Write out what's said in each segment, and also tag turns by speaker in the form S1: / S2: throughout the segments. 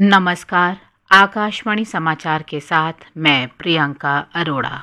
S1: नमस्कार। आकाशवाणी समाचार के साथ मैं प्रियंका अरोड़ा।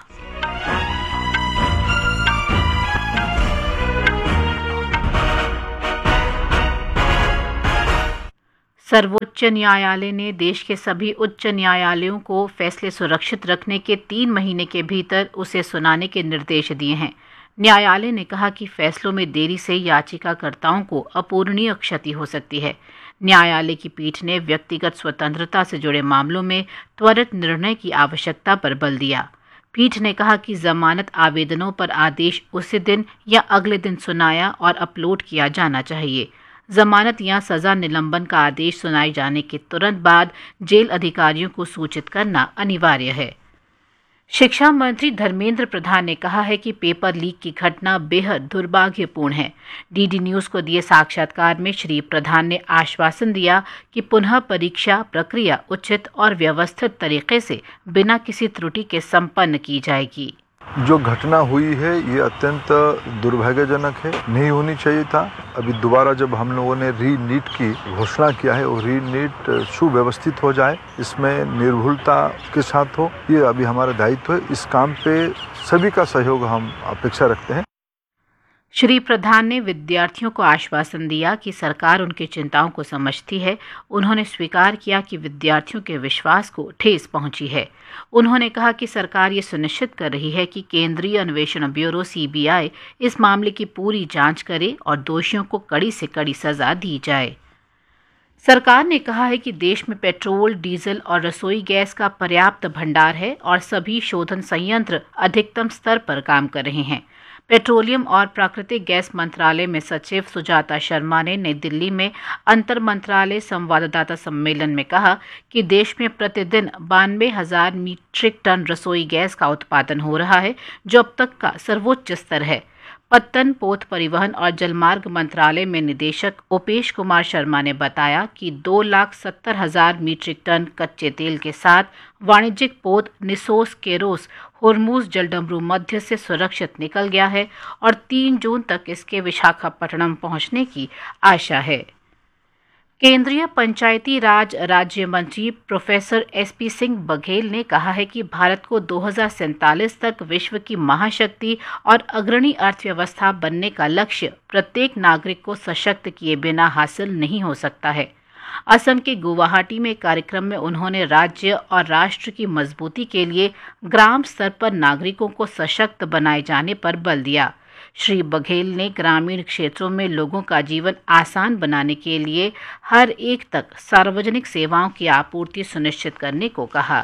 S1: सर्वोच्च न्यायालय ने देश के सभी उच्च न्यायालयों को फैसले सुरक्षित रखने के 3 महीने के भीतर उसे सुनाने के निर्देश दिए हैं। न्यायालय ने कहा कि फैसलों में देरी से याचिकाकर्ताओं को अपूरणीय क्षति हो सकती है। न्यायालय की पीठ ने व्यक्तिगत स्वतंत्रता से जुड़े मामलों में त्वरित निर्णय की आवश्यकता पर बल दिया। पीठ ने कहा कि जमानत आवेदनों पर आदेश उसी दिन या अगले दिन सुनाया और अपलोड किया जाना चाहिए। जमानत या सजा निलंबन का आदेश सुनाए जाने के तुरंत बाद जेल अधिकारियों को सूचित करना अनिवार्य है। शिक्षा मंत्री धर्मेंद्र प्रधान ने कहा है कि पेपर लीक की घटना बेहद दुर्भाग्यपूर्ण है। डीडी न्यूज को दिए साक्षात्कार में श्री प्रधान ने आश्वासन दिया कि पुनः परीक्षा प्रक्रिया उचित और व्यवस्थित तरीके से बिना किसी त्रुटि के संपन्न की जाएगी।
S2: जो घटना हुई है ये अत्यंत दुर्भाग्यजनक है, नहीं होनी चाहिए था। अभी दोबारा जब हम लोगों ने री-नीट की घोषणा किया है और री-नीट सुव्यवस्थित हो जाए, इसमें निर्भुलता के साथ हो, ये अभी हमारा दायित्व है। इस काम पे सभी का सहयोग हम अपेक्षा रखते हैं।
S1: श्री प्रधान ने विद्यार्थियों को आश्वासन दिया कि सरकार उनकी चिंताओं को समझती है। उन्होंने स्वीकार किया कि विद्यार्थियों के विश्वास को ठेस पहुंची है। उन्होंने कहा कि सरकार ये सुनिश्चित कर रही है कि केंद्रीय अन्वेषण ब्यूरो (सीबीआई) इस मामले की पूरी जांच करे और दोषियों को कड़ी से कड़ी सजा दी जाए। सरकार ने कहा है कि देश में पेट्रोल, डीजल और रसोई गैस का पर्याप्त भंडार है और सभी शोधन संयंत्र अधिकतम स्तर पर काम कर रहे हैं। पेट्रोलियम और प्राकृतिक गैस मंत्रालय में सचिव सुजाता शर्मा ने नई दिल्ली में अंतर मंत्रालय संवाददाता सम्मेलन में कहा कि देश में प्रतिदिन 92,000 मीट्रिक टन रसोई गैस का उत्पादन हो रहा है, जो अब तक का सर्वोच्च स्तर है। पत्तन, पोत परिवहन और जलमार्ग मंत्रालय में निदेशक उपेश कुमार शर्मा ने बताया कि 2,70,000 मीट्रिक टन कच्चे तेल के साथ वाणिज्यिक पोत निसोस केरोस होर्मुज जलडमरू मध्य से सुरक्षित निकल गया है और 3 जून तक इसके विशाखापट्टनम पहुंचने की आशा है। केंद्रीय पंचायती राज राज्य मंत्री प्रोफेसर एसपी सिंह बघेल ने कहा है कि भारत को 2047 तक विश्व की महाशक्ति और अग्रणी अर्थव्यवस्था बनने का लक्ष्य प्रत्येक नागरिक को सशक्त किए बिना हासिल नहीं हो सकता है। असम के गुवाहाटी में कार्यक्रम में उन्होंने राज्य और राष्ट्र की मजबूती के लिए ग्राम स्तर पर नागरिकों को सशक्त बनाए जाने पर बल दिया। श्री बघेल ने ग्रामीण क्षेत्रों में लोगों का जीवन आसान बनाने के लिए हर एक तक सार्वजनिक सेवाओं की आपूर्ति सुनिश्चित करने को कहा।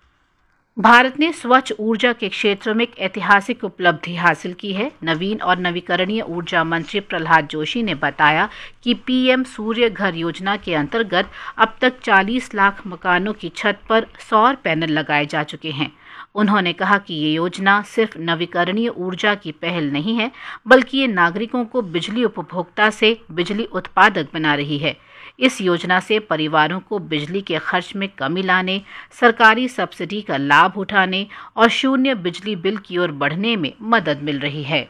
S1: भारत ने स्वच्छ ऊर्जा के क्षेत्र में एक ऐतिहासिक उपलब्धि हासिल की है। नवीन और नवीकरणीय ऊर्जा मंत्री प्रहलाद जोशी ने बताया कि पीएम सूर्य घर योजना के अंतर्गत अब तक 40 लाख मकानों की छत पर सौर पैनल लगाए जा चुके हैं। उन्होंने कहा कि ये योजना सिर्फ नवीकरणीय ऊर्जा की पहल नहीं है, बल्कि ये नागरिकों को बिजली उपभोक्ता से बिजली उत्पादक बना रही है। इस योजना से परिवारों को बिजली के खर्च में कमी लाने, सरकारी सब्सिडी का लाभ उठाने और शून्य बिजली बिल की ओर बढ़ने में मदद मिल रही है।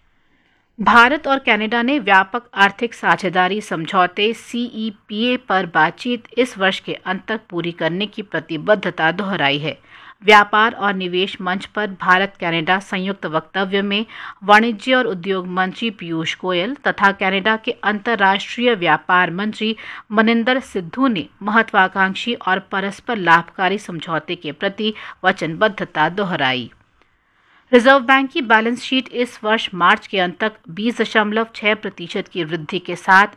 S1: भारत और कनाडा ने व्यापक आर्थिक साझेदारी समझौते CEPA पर बातचीत इस वर्ष के अंत तक पूरी करने की प्रतिबद्धता दोहराई है। व्यापार और निवेश मंच पर भारत कनाडा संयुक्त वक्तव्य में वाणिज्य और उद्योग मंत्री पीयूष गोयल तथा कनाडा के अंतर्राष्ट्रीय व्यापार मंत्री मनिंदर सिद्धू ने महत्वाकांक्षी और परस्पर लाभकारी समझौते के प्रति वचनबद्धता दोहराई। रिजर्व बैंक की बैलेंस शीट इस वर्ष मार्च के अंत तक 20.6% की वृद्धि के साथ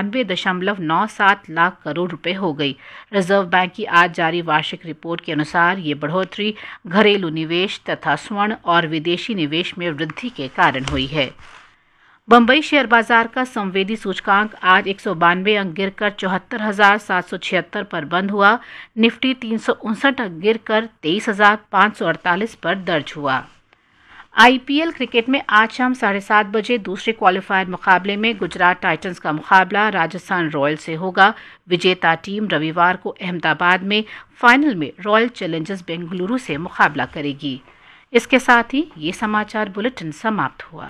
S1: 91.97 लाख करोड़ रुपए हो गई। रिजर्व बैंक की आज जारी वार्षिक रिपोर्ट के अनुसार ये बढ़ोतरी घरेलू निवेश तथा स्वर्ण और विदेशी निवेश में वृद्धि के कारण हुई है। बंबई शेयर बाजार का संवेदी सूचकांक आज 192 अंक गिरकर 74,776 पर बंद हुआ। निफ्टी 359 अंक गिरकर 23,548 पर दर्ज हुआ। IPL क्रिकेट में आज शाम 7:30 बजे दूसरे क्वालिफायर मुकाबले में गुजरात टाइटंस का मुकाबला राजस्थान रॉयल्स से होगा। विजेता टीम रविवार को अहमदाबाद में फाइनल में रॉयल चैलेंजर्स बेंगलुरु से मुकाबला करेगी। इसके साथ ही ये समाचार बुलेटिन समाप्त हुआ।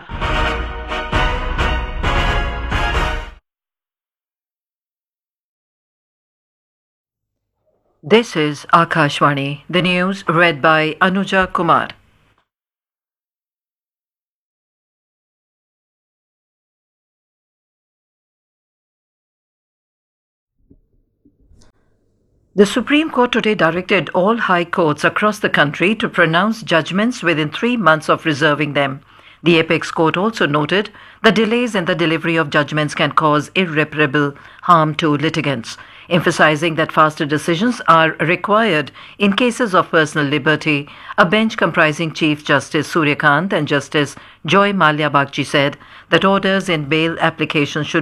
S3: This is Akashvani, the news read by Anuja Kumar. The Supreme Court today directed all high courts across the country to pronounce judgments within 3 months of reserving them. The Apex Court also noted that delays in the delivery of judgments can cause irreparable harm to litigants, emphasizing that faster decisions are required in cases of personal liberty. A bench comprising Chief Justice Suryakant and Justice Joy Malia Bagchi said that orders in bail applications should